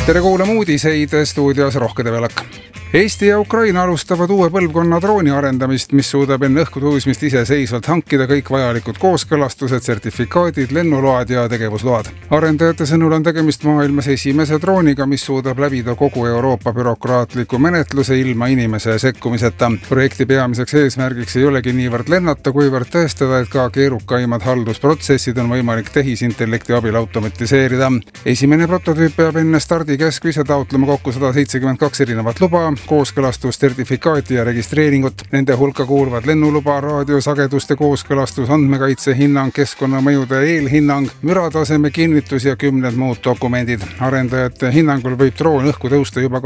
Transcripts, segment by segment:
Tere kuulama uudiseid, stuudios Rohke Develak. Eesti ja Ukraina alustavad uue põlvkonna drooni arendamist, mis suudab enne õhku tõusmist iseseisvalt hankida kõik vajalikud kooskõlastused, sertifikaadid, lennuload ja tegevusload. Arendajate sõnul on tegemist maailmas esimese drooniga, mis suudab läbida kogu Euroopa bürokraatliku menetluse ilma inimese sekkumiseta. Projekti peamiseks eesmärgiks ei olegi niivõrd lennata, kuivõrd tõestada, et ka keerukaimad haldusprotsessid on võimalik tehisintellekti abil automatiseerida. Esimene prototüüp peab enne stardikeskvise taotlema kokku 172 erinevat luba, kooskõlastust, sertifikaati ja registreeringut. Nende hulka kuuluvad lennuluba, raadiosageduste kooskõlastus, andmekaitse hinnang, keskkonnamõjude eelhinnang, mürataseme kinnitus ja 10 muud dokumendid. Arendajate hinnangul võib droon õhku tõusta juba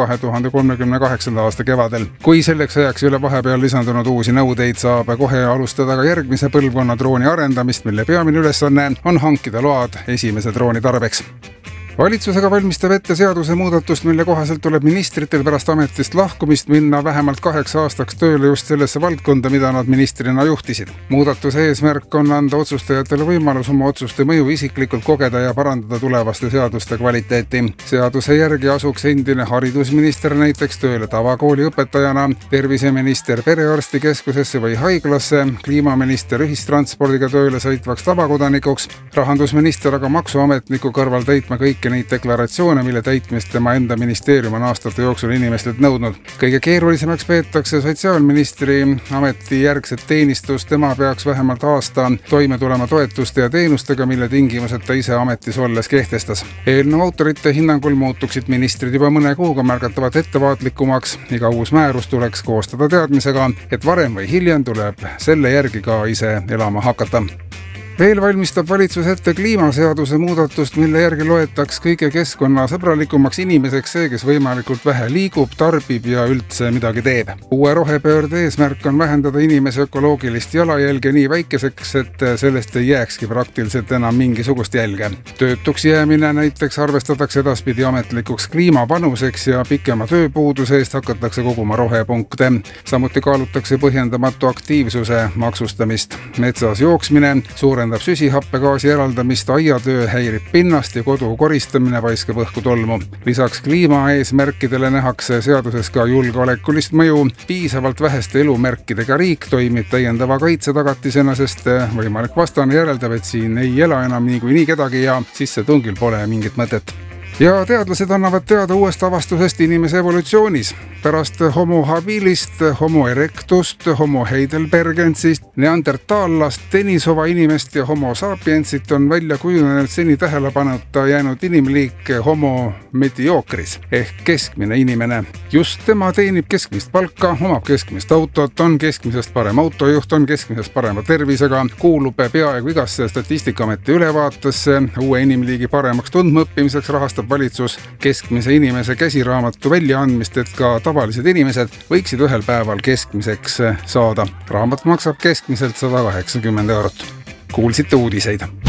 2038. aasta kevadel. Kui selleks ajaks ei ole vahepeal lisandunud uusi nõudeid, saab kohe alustada ka järgmise põlvkonna drooni arendamist, mille peamine ülesanne on hankida load esimese drooni tarbeks. Valitsusega valmistab ette seaduse muudatust, mille kohaselt tuleb ministritel pärast ametist lahkumist minna vähemalt 8 aastaks tööle just sellesse valdkonda, mida nad ministrina juhtisid. Muudatuse eesmärk on anda otsustajatele võimalus oma otsuste mõju isiklikult kogeda ja parandada tulevaste seaduste kvaliteeti. Seaduse järgi asuks endine haridusminister näiteks tööle tavakooli õpetajana, terviseminister perearstikeskusesse või haiglasse, kliimaminister ühistranspordiga tööle sõitvaks tavakodanikuks, rahandusminister aga maksuametniku kõrval täitma kõik neid deklaratsioone, mille täitmist tema enda ministeerium on aastate jooksul inimestelt nõudnud. Kõige keerulisemaks peetakse sotsiaalministri ametijärgset teenistust. Tema peaks vähemalt aasta toime tulema toetuste ja teenustega, mille tingimused ta ise ametis olles kehtestas. Eelnõu autorite hinnangul muutuksid ministrid juba mõne kuuga märgatavalt ettevaatlikumaks. Iga uus määrus tuleks koostada teadmisega, et varem või hiljem tuleb selle järgi ka ise elama hakata. Veel valmistab valitsus ette kliimaseaduse muudatust, mille järgi loetaks kõige keskkonnasõbralikumaks inimeseks see, kes võimalikult vähe liigub, tarbib ja üldse midagi teeb. Uue rohepöörde eesmärk on vähendada inimese ökoloogilist jalajälge nii väikeseks, et sellest ei jääkski praktiliselt enam mingisugust jälge. Töötuks jäämine näiteks arvestatakse edaspidi ametlikuks kliimapanuseks ja pikema tööpuuduse eest hakatakse koguma rohepunkte. Samuti kaalutakse põhjendamatu aktiivsuse maksustamist. Metsas jooksmine suurendab süsihappegaasi eraldamist, aiatöö häirib pinnast ja kodu koristamine paiskab õhku tolmu. Lisaks kliimaeesmärkidele nähakse seaduses ka julgeolekulist mõju. Piisavalt väheste elumärkidega riik toimib täiendava kaitsetagatisena, sest võimalik vastane järeldab, et siin ei ela enam niikuinii kedagi ja sissetungil pole mingit mõtet. Ja teadlased annavad teada uuest avastusest inimese evolutsioonis. Pärast homo habilist, homo erectust, homo heidelbergensist, neandertaallast, Denisova inimest ja homo sapiensit on välja kujunenud seni tähelepanuta jäänud inimliik homo mediocris ehk keskmine inimene. Just tema teenib keskmist palka, omab keskmist autot, on keskmisest parem autojuht, on keskmisest parema tervisega, kuulub peaaegu igasse Statistikaameti ülevaatesse. Uue inimliigi paremaks tundmaõppimiseks rahastab valitsus keskmise inimese käsiraamatu väljaandmist, et ka tavalised inimesed võiksid ühel päeval keskmiseks saada. Raamat maksab keskmiselt 180 €. Kuulsite uudiseid.